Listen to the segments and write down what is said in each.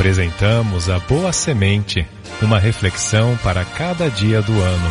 Apresentamos a Boa Semente, uma reflexão para cada dia do ano.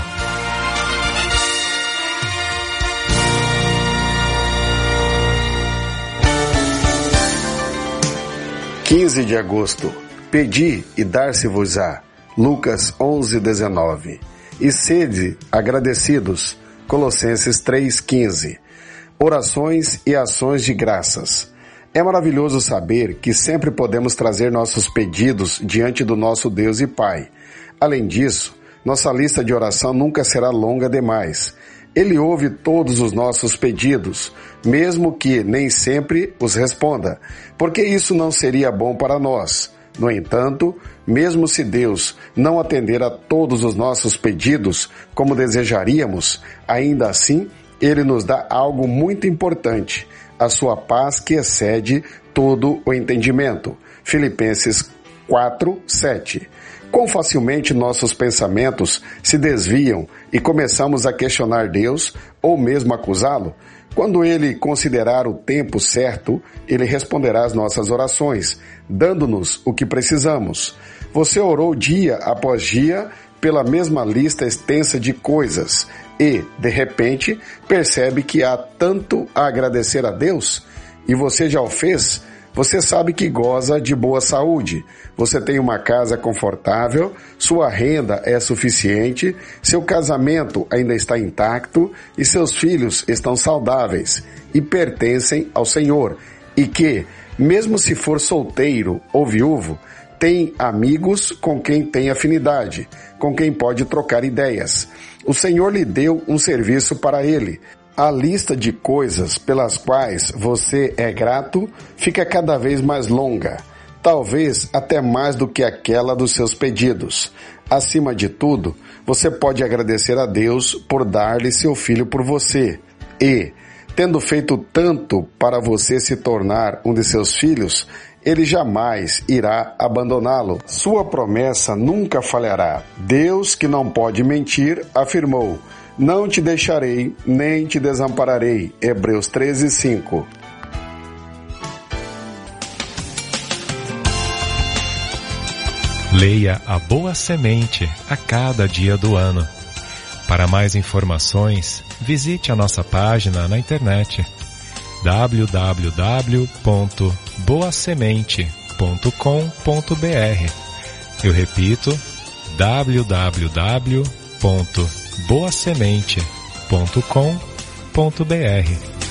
(15 de agosto). Pedi e dar-se-vos-á. Lucas 11:19. E sede agradecidos. Colossenses 3:15. Orações e ações de graças. É maravilhoso saber que sempre podemos trazer nossos pedidos diante do nosso Deus e Pai. Além disso, nossa lista de oração nunca será longa demais. Ele ouve todos os nossos pedidos, mesmo que nem sempre os responda, porque isso não seria bom para nós. No entanto, mesmo se Deus não atender a todos os nossos pedidos como desejaríamos, ainda assim, Ele nos dá algo muito importante, a sua paz que excede todo o entendimento. Filipenses 4:7. Quão facilmente nossos pensamentos se desviam e começamos a questionar Deus ou mesmo acusá-lo? Quando Ele considerar o tempo certo, Ele responderá às nossas orações, dando-nos o que precisamos. Você orou dia após dia pela mesma lista extensa de coisas e, de repente, percebe que há tanto a agradecer a Deus? E você já o fez? Você sabe que goza de boa saúde, você tem uma casa confortável, sua renda é suficiente, seu casamento ainda está intacto e seus filhos estão saudáveis e pertencem ao Senhor. E que, mesmo se for solteiro ou viúvo, tem amigos com quem tem afinidade, com quem pode trocar ideias. O Senhor lhe deu um serviço para ele. A lista de coisas pelas quais você é grato fica cada vez mais longa, talvez até mais do que aquela dos seus pedidos. Acima de tudo, você pode agradecer a Deus por dar-lhe seu filho por você e, tendo feito tanto para você se tornar um de seus filhos, Ele jamais irá abandoná-lo. Sua promessa nunca falhará. Deus, que não pode mentir, afirmou: não te deixarei, nem te desampararei. Hebreus 13:5. Leia a Boa Semente a cada dia do ano. Para mais informações, visite a nossa página na internet www.boasemente.com.br. Eu repito, www.boasemente.com.br.